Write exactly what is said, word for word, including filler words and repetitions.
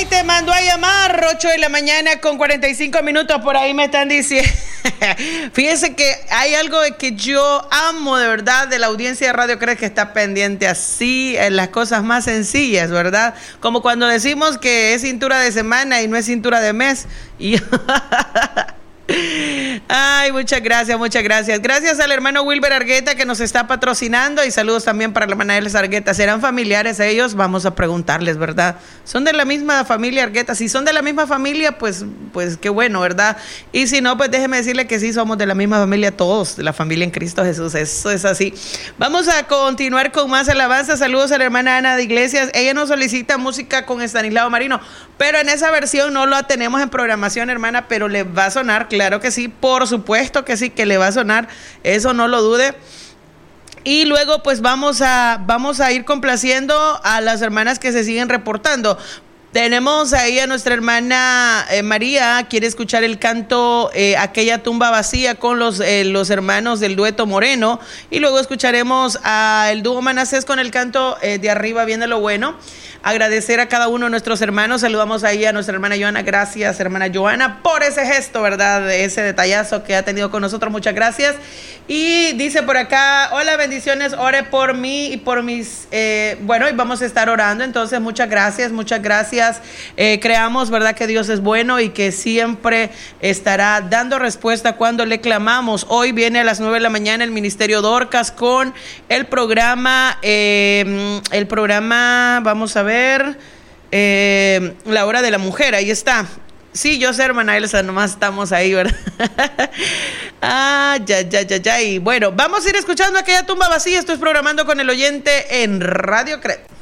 Ey, te mandó a llamar, ocho de la mañana con cuarenta y cinco minutos, por ahí me están diciendo. Fíjense que hay algo que yo amo de verdad de la audiencia de Radio Cred, que está pendiente así en las cosas más sencillas, ¿verdad? Como cuando decimos que es cintura de semana y no es cintura de mes. Y ay, muchas gracias, muchas gracias. Gracias al hermano Wilber Argueta que nos está patrocinando, y saludos también para la hermana Elis Argueta. ¿Serán familiares ellos? Vamos a preguntarles, ¿verdad? ¿Son de la misma familia Argueta? Si son de la misma familia, pues, pues qué bueno, ¿verdad? Y si no, pues déjeme decirle que sí, somos de la misma familia todos, de la familia en Cristo Jesús. Eso es así. Vamos a continuar con más alabanza. Saludos a la hermana Ana de Iglesias. Ella nos solicita música con Estanislao Marino, pero en esa versión no la tenemos en programación, hermana, pero le va a sonar, claro que sí, por supuesto que sí, que le va a sonar, eso no lo dude. Y luego pues vamos a, vamos a ir complaciendo a las hermanas que se siguen reportando. Tenemos ahí a nuestra hermana eh, María, quiere escuchar el canto eh, Aquella tumba vacía con los, eh, los hermanos del dueto Moreno, y luego escucharemos al dúo Manasés con el canto eh, De arriba viene lo bueno. Agradecer a cada uno de nuestros hermanos. Saludamos ahí a nuestra hermana Joana. Gracias, hermana Joana, por ese gesto, ¿verdad? Ese detallazo que ha tenido con nosotros. Muchas gracias. Y dice por acá, hola, bendiciones, ore por mí y por mis... Eh, bueno, y vamos a estar orando. Entonces, muchas gracias, muchas gracias. Eh, creamos, ¿verdad?, que Dios es bueno y que siempre estará dando respuesta cuando le clamamos. Hoy viene a las nueve de la mañana el Ministerio Dorcas con el programa, eh, el programa, vamos a ver, ver eh, la hora de la mujer, ahí está. Sí, yo sé, hermana Elsa, nomás estamos ahí, ¿verdad? ah, ya, ya, ya, ya. Y bueno, vamos a ir escuchando Aquella tumba vacía. Esto es Programando con el Oyente en Radio Cred.